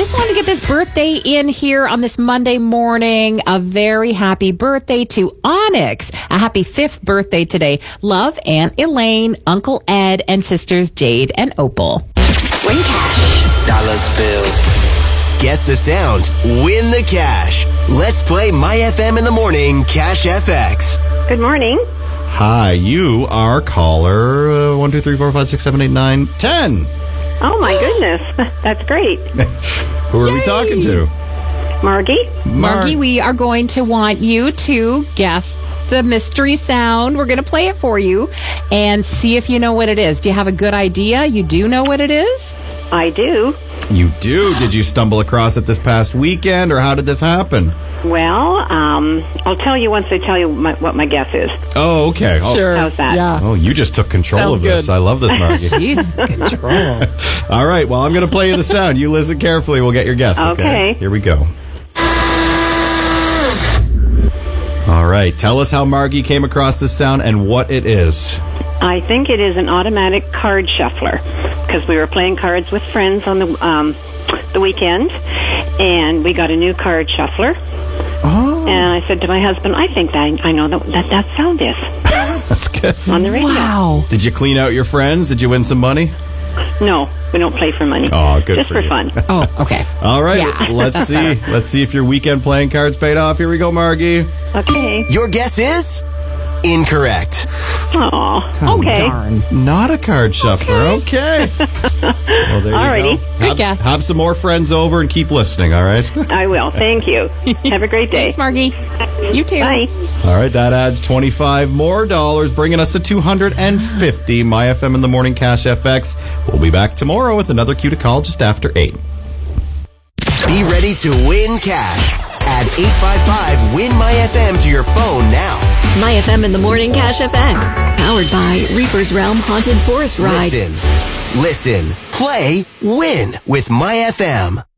just wanted to get this birthday in here on this Monday morning. A very happy birthday to Onyx. A happy 5th birthday today. Love, Aunt Elaine, Uncle Ed, and sisters Jade and Opal. Win cash. Dollars, bills. Guess the sound. Win the cash. Let's play My FM in the Morning Cash FX. Good morning. Hi, you are caller 1, 2, 3, 4, 5, 6, 7, 8, 9, 10. Oh, my goodness. That's great. Who are we talking to? Margie? Margie, we are going to want you to guess the mystery sound. We're going to play it for you and see if you know what it is. Do you have a good idea? You do know what it is? I do. You do? Did you stumble across it this past weekend, or how did this happen? Well, I'll tell you once I tell you what my guess is. Oh, okay. Oh, Sure. How's that? Yeah. Oh, you just took control Sounds of this. good. I love this, Margie. Jeez, control. All right, well, I'm going to play you the sound. You listen carefully. We'll get your guess, okay? Okay. Here we go. All right, tell us how Margie came across this sound and what it is. I think it is an automatic card shuffler because we were playing cards with friends on the weekend, and we got a new card shuffler. Oh. And I said to my husband, I think that I know that sound is That's good. on the radio. Wow. Did you clean out your friends? Did you win some money? No, we don't play for money. Oh, good Just for for you. fun. Oh, okay. All right, Yeah. let's see. Let's see if your weekend playing cards paid off. Here we go, Margie. Okay. Your guess is incorrect. Oh, okay. Darn. Not a card shuffler. Okay. Well, there you Alrighty. go. Good Have, guess. have some more friends over and keep listening, all right? I will. Thank you. Have a great day. Thanks, Margie. You too. Bye. All right, that adds $25 more, bringing us to $250. My FM in the Morning Cash FX. We'll be back tomorrow with another cue to call just after 8. Be ready to win cash. Add 855-WIN-MY-FM to your phone now. My FM in the Morning Cash FX. Powered by Reaper's Realm Haunted Forest Ride. Listen, play, win with My FM.